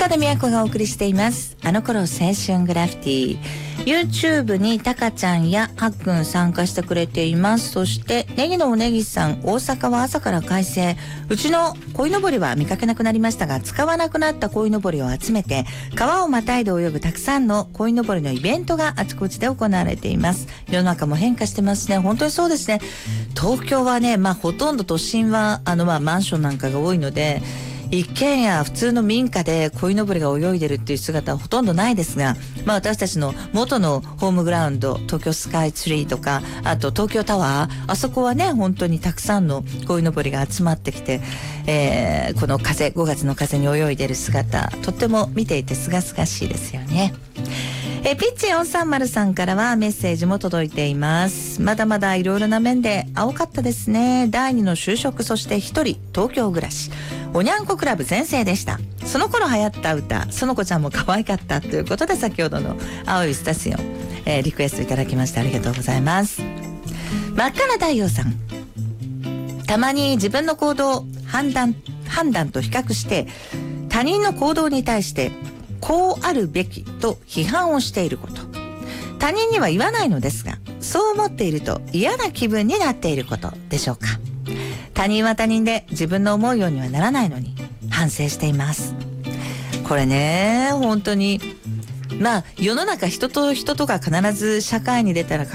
田美也子がお送りしていますあの頃青春グラフィティ。 YouTube にタカちゃんやあっくん参加してくれています。そしてネギのおネギさん、大阪は朝から快晴。うちの鯉のぼりは見かけなくなりましたが、使わなくなった鯉のぼりを集めて川をまたいで泳ぐたくさんの鯉のぼりのイベントがあちこちで行われています。世の中も変化してますね。本当にそうですね。東京はね、ほとんど都心はマンションなんかが多いので、一軒家普通の民家で鯉のぼりが泳いでるっていう姿はほとんどないですが、私たちの元のホームグラウンド、東京スカイツリーとか、あと東京タワー、あそこはね本当にたくさんの鯉のぼりが集まってきて、この風、5月の風に泳いでる姿、とっても見ていてすがすがしいですよね。ピッチ430さんからはメッセージも届いています。まだまだいろいろな面で青かったですね。第2の就職、そして一人東京暮らし、おにゃんこクラブ全盛でした。その頃流行った歌、その子ちゃんも可愛かったということで、先ほどの青いスタジオン、リクエストいただきましてありがとうございます。真っ赤な太陽さん、たまに自分の行動判断と比較して他人の行動に対してこうあるべきと批判をしていること、他人には言わないのですがそう思っていると嫌な気分になっていることでしょうか。他人は他人で自分の思うようにはならないのに反省しています。これね、本当に世の中、人と人とが必ず社会に出たら